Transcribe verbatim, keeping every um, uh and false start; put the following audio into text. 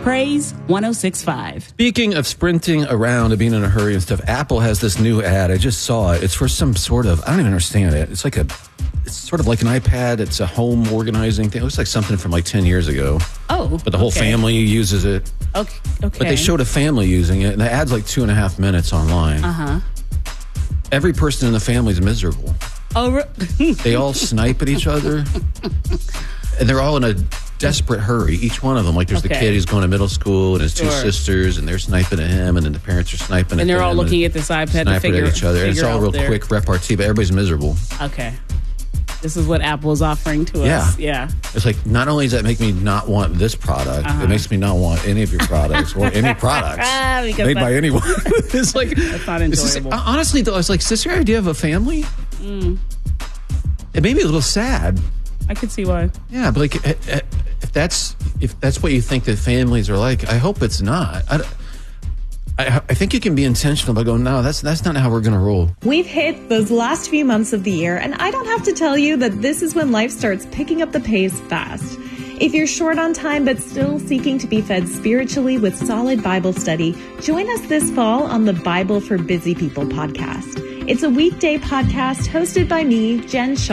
Praise one oh six point five. Speaking of sprinting around and being in a hurry and stuff, Apple has this new ad. I just saw it. It's for some sort of, I don't even understand it. It's like a, it's sort of like an iPad. It's a home organizing thing. It looks like something from like ten years ago. Oh, But the whole okay. family uses it. Okay. okay. But they showed a family using it, and the ad's like two and a half minutes online. Uh-huh. Every person in the family is miserable. Oh, re- They all snipe at each other, and they're all in a desperate hurry. Each one of them, like there's the Okay. kid who's going to middle school, and his two Sure. sisters, and they're sniping at him, and then the parents are sniping at and they're all them, looking and at this iPad to sniping figure at each other. And it's figure all out real their- quick repartee, but everybody's miserable. Okay. This is what Apple's offering to Yeah. us. Yeah. It's like, not only does that make me not want this product, Uh-huh. it makes me not want any of your products or any products Ah, because made by that- anyone. It's like, That's not it's just- enjoyable. honestly, though, it's like, is this your idea of a family? Mm. It made me a little sad. I could see why. Yeah, but like, eh, eh, if that's if that's what you think that families are like, I hope it's not. I, I, I think you can be intentional by going, no, that's that's not how we're going to roll. We've hit those last few months of the year, and I don't have to tell you that this is when life starts picking up the pace fast. If you're short on time but still seeking to be fed spiritually with solid Bible study, join us this fall on the Bible for Busy People podcast. It's a weekday podcast hosted by me, Jen Shaw.